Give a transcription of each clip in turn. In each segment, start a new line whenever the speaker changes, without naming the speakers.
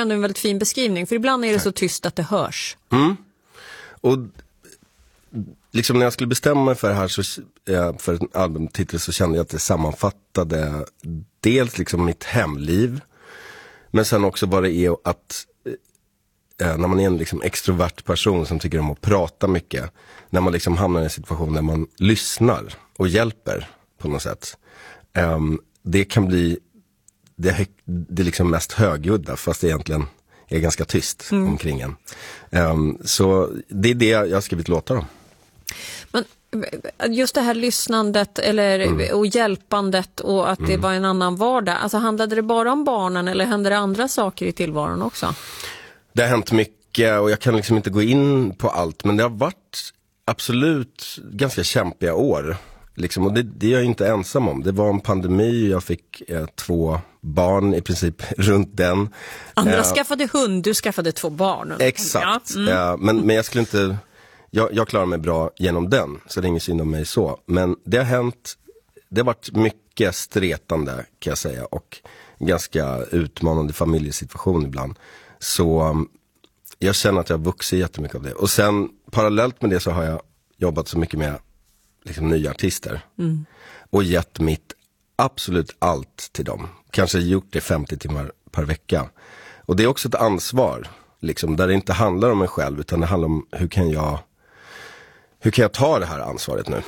ändå en väldigt fin beskrivning. För ibland är det så tyst att det hörs.
Och liksom när jag skulle bestämma mig för det här för en albumtitel så kände jag att det sammanfattade dels liksom mitt hemliv. Men sen också vad det är att när man är en liksom extrovert person som tycker om att prata mycket. När man liksom hamnar i en situation där man lyssnar och hjälper på något sätt. Det kan bli det liksom mest högljudda fast det egentligen är ganska tyst omkring en. Så det är det jag har skrivit låtar om.
Men just det här lyssnandet och hjälpandet och att det var en annan vardag. Alltså handlade det bara om barnen eller hände det andra saker i tillvaron också? Det
har hänt mycket och jag kan liksom inte gå in på allt. Men det har varit absolut ganska kämpiga år. Liksom, och det är jag inte ensam om. Det var en pandemi, jag fick 2 barn i princip runt den.
Andra skaffade hund, du skaffade 2 barn.
Exakt, men jag skulle inte... Jag klarar mig bra genom den, så det är inget synd om mig så. Men det har hänt, det har varit mycket stretande kan jag säga. Och ganska utmanande familjesituation ibland. Så jag känner att jag har vuxit jättemycket av det. Och sen parallellt med det så har jag jobbat så mycket med liksom nya artister. Och gett mitt absolut allt till dem. Kanske gjort det 50 timmar per vecka. Och det är också ett ansvar. Liksom, där det inte handlar om mig själv utan det handlar om hur kan jag ta det här ansvaret nu.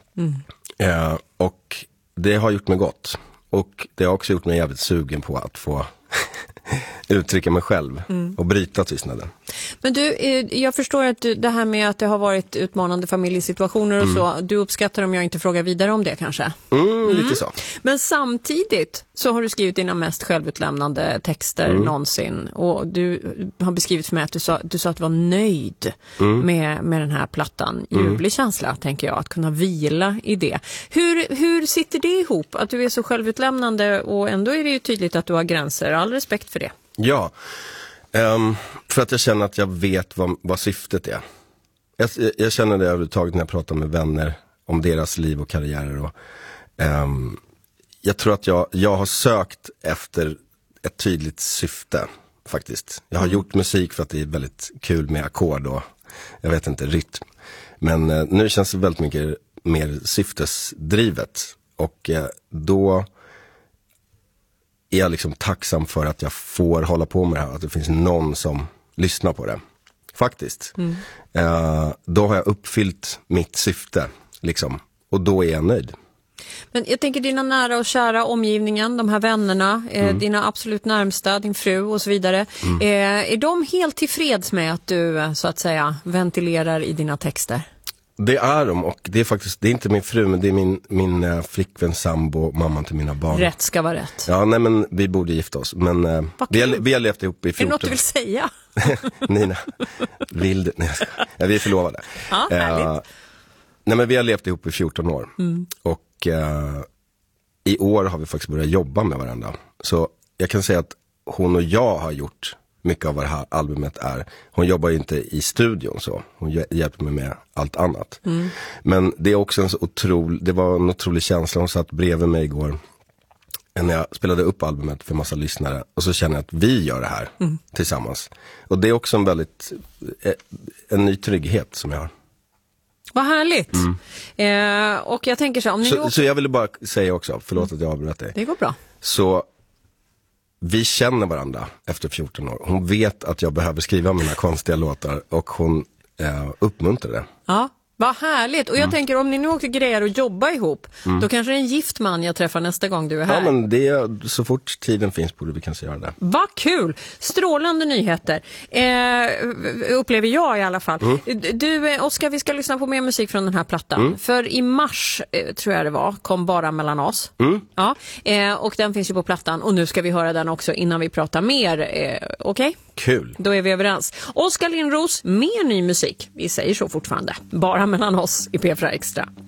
Och det har gjort mig gott. Och det har också gjort mig jävligt sugen på att få uttrycka mig själv och bryta tystnaden.
Men du, jag förstår att det här med att det har varit utmanande familjesituationer och så, du uppskattar om jag inte frågar vidare om det kanske?
Lite så.
Men samtidigt så har du skrivit dina mest självutlämnande texter någonsin och du har beskrivit för mig att du sa att du var nöjd med den här plattan. Ljuvlig känsla, tänker jag, att kunna vila i det. Hur sitter det ihop? Att du är så självutlämnande och ändå är det ju tydligt att du har gränser. All respekt för det.
Ja, för att jag känner att jag vet vad syftet är. Jag känner det överhuvudtaget när jag pratar med vänner om deras liv och karriärer. Och, jag tror att jag har sökt efter ett tydligt syfte faktiskt. Jag har gjort musik för att det är väldigt kul med ackord och jag vet inte, rytm. Men nu känns det väldigt mycket mer syftesdrivet. Och då är jag liksom tacksam för att jag får hålla på med det här. Att det finns någon som lyssnar på det. Faktiskt. Då har jag uppfyllt mitt syfte. Liksom. Och då är jag nöjd.
Men jag tänker dina nära och kära omgivningen, de här vännerna, dina absolut närmsta, din fru och så vidare. Är de helt tillfreds med att du så att säga ventilerar i dina texter?
Det är de, och det är faktiskt, det är inte min fru, men det är min flickvän, sambo, mamman till mina barn.
Rätt ska vara rätt.
Ja, nej, men vi borde gifta oss. Men vi har levt ihop i 14 år.
Är det något du vill säga?
Nina, vill du? Nej, vi är förlovade.
Ja, härligt.
Nej, men vi har levt ihop i 14 år. Och i år har vi faktiskt börjat jobba med varandra. Så jag kan säga att hon och jag har gjort mycket av vad det här albumet är. Hon jobbar ju inte i studion så. Hon hjälper mig med allt annat. Men det är också det var en otrolig känsla. Hon satt bredvid mig igår när jag spelade upp albumet för massa lyssnare. Och så känner jag att vi gör det här tillsammans. Och det är också en ny trygghet som jag har.
Vad härligt. Och jag tänker
så jag ville bara säga också, förlåt att jag avbröt dig.
Det går bra.
Så vi känner varandra efter 14 år. Hon vet att jag behöver skriva mina konstiga låtar och hon uppmuntrar det.
Ja, vad härligt. Och jag tänker, om ni nu också grejer att jobba ihop, då kanske det är en gift man jag träffar nästa gång du är här.
Ja, men så fort tiden finns borde vi kanske göra det.
Vad kul! Strålande nyheter. Upplever jag i alla fall. Du, Oskar, vi ska lyssna på mer musik från den här plattan. För i mars, tror jag det var, kom Bara mellan oss. Ja, och den finns ju på plattan. Och nu ska vi höra den också innan vi pratar mer. Okej?
Kul.
Då är vi överens. Oskar Lindros, mer ny musik. Vi säger så fortfarande. Bara mellan oss i P4 Extra.